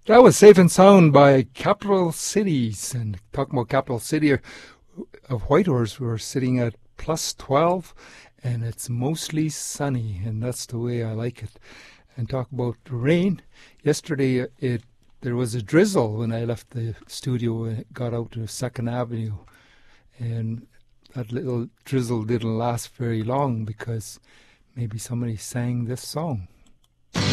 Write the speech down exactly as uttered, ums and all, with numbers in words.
That was Safe and Sound by Capital Cities. And talking about Capital City of Whitehorse, we're sitting at plus twelve and it's mostly sunny, and that's the way I like it. And talk about the rain. Yesterday, it there was a drizzle when I left the studio and got out to Second Avenue. And that little drizzle didn't last very long because maybe somebody sang this song.